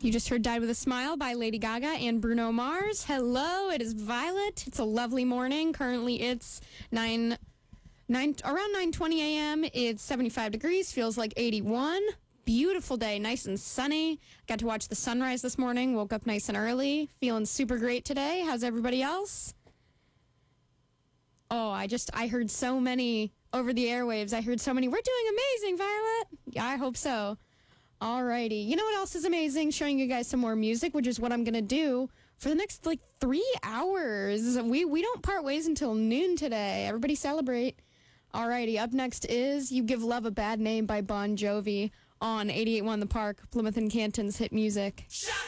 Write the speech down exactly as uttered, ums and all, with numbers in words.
You just heard Died with a Smile by Lady Gaga and Bruno Mars. Hello, it is Violet. It's a lovely morning. Currently, it's nine, nine around nine twenty a.m. It's seventy-five degrees, feels like eighty-one. Beautiful day, nice and sunny. Got to watch the sunrise this morning. Woke up nice and early. Feeling super great today. How's everybody else? Oh, I just, I heard so many over the airwaves. I heard so many. We're doing amazing, Violet. Yeah, I hope so. Alrighty. You know what else is amazing? Showing you guys some more music, which is what I'm going to do for the next, like, three hours. We we don't part ways until noon today. Everybody celebrate. Alrighty. Up next is You Give Love a Bad Name by Bon Jovi on eighty-eight point one The Park, Plymouth and Canton's hit music.